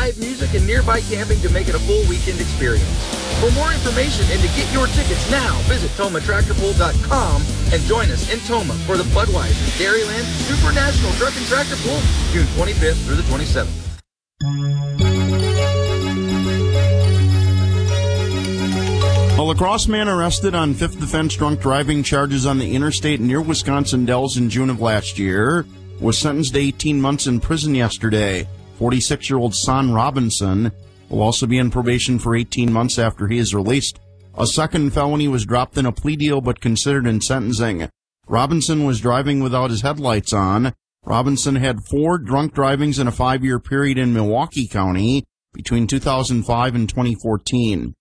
live music and nearby camping to make it a full weekend experience. For more information and to get your tickets now, visit TomaTractorPool.com and join us in Toma for the Budweiser Dairyland Super National Truck and Tractor Pool, June 25th through the 27th. A La Crosse man arrested on fifth offense drunk driving charges on the interstate near Wisconsin Dells in June of last year was sentenced to 18 months in prison yesterday. 46-year-old Son Robinson will also be on probation for 18 months after he is released. A second felony was dropped in a plea deal but considered in sentencing. Robinson was driving without his headlights on. Robinson had 4 drunk drivings in a 5-year period in Milwaukee County between 2005 and 2014.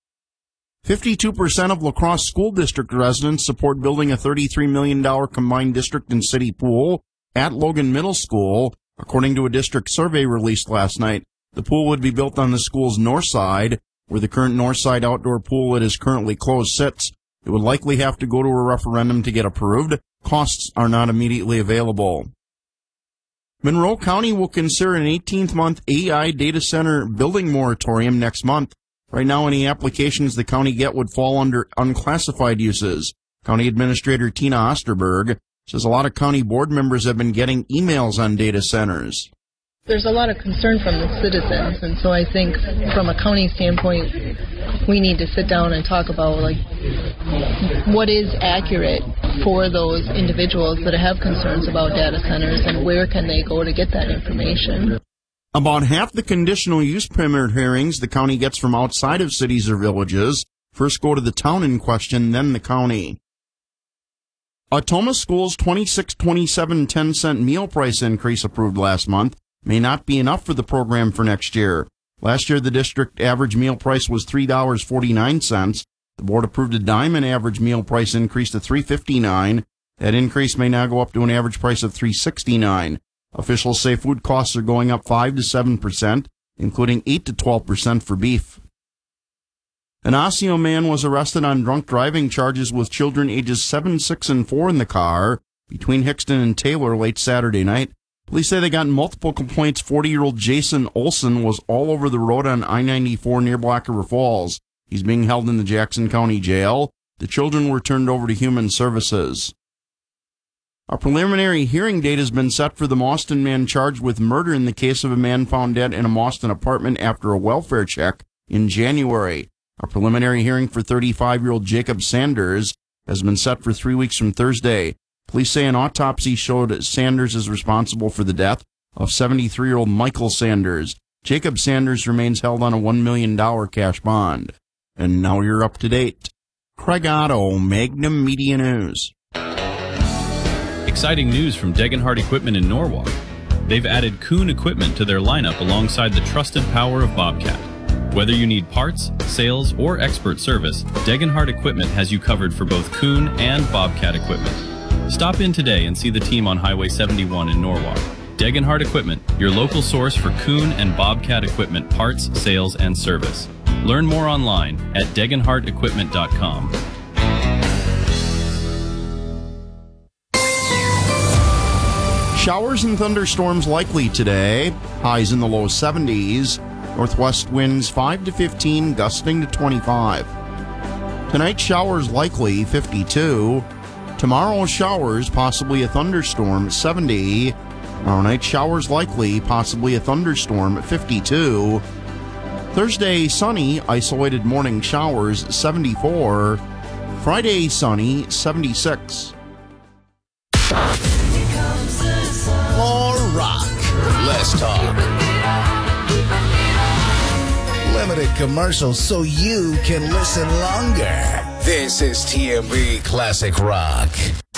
52% of La Crosse School District residents support building a $33 million combined district and city pool at Logan Middle School, according to a district survey released last night. The pool would be built on the school's north side, where the current north side outdoor pool that is currently closed sits. It would likely have to go to a referendum to get approved. Costs are not immediately available. Monroe County will consider an 18th-month AI data center building moratorium next month. Right now, any applications the county get would fall under unclassified uses. County Administrator Tina Osterberg says a lot of county board members have been getting emails on data centers. There's a lot of concern from the citizens, and so I think from a county standpoint, we need to sit down and talk about what is accurate for those individuals that have concerns about data centers and where can they go to get that information. About half the conditional use permit hearings the county gets from outside of cities or villages first go to the town in question, then the county. A Toma School's 26-27 10-cent meal price increase approved last month may not be enough for the program for next year. Last year, the district average meal price was $3.49. The board approved a dime and average meal price increase to $3.59. That increase may now go up to an average price of $3.69. Officials say food costs are going up 5 to 7%, including 8 to 12% for beef. An Osseo man was arrested on drunk driving charges with children ages 7, 6, and 4 in the car between Hickston and Taylor late Saturday night. Police say they got multiple complaints. 40-year-old Jason Olson was all over the road on I-94 near Black River Falls. He's being held in the Jackson County Jail. The children were turned over to Human Services. A preliminary hearing date has been set for the Mauston man charged with murder in the case of a man found dead in a Mauston apartment after a welfare check in January. A preliminary hearing for 35-year-old Jacob Sanders has been set for 3 weeks from Thursday. Police say an autopsy showed Sanders is responsible for the death of 73-year-old Michael Sanders. Jacob Sanders remains held on a $1 million cash bond. And now you're up to date. Craig Otto, Magnum Media News. Exciting news from Degenhardt Equipment in Norwalk. They've added Kuhn equipment to their lineup alongside the trusted power of Bobcat. Whether you need parts, sales, or expert service, Degenhardt Equipment has you covered for both Kuhn and Bobcat equipment. Stop in today and see the team on Highway 71 in Norwalk. Degenhardt Equipment, your local source for Kuhn and Bobcat equipment parts, sales, and service. Learn more online at degenhardtequipment.com. Showers and thunderstorms likely today. Highs in the low 70s. Northwest winds 5 to 15, gusting to 25. Tonight, showers likely, 52. Tomorrow, showers, possibly a thunderstorm, 70. Tomorrow night, showers likely, possibly a thunderstorm, 52. Thursday, sunny, isolated morning showers, 74. Friday, sunny, 76. More rock, less talk. Limited commercials so you can listen longer. This is TMB Classic Rock.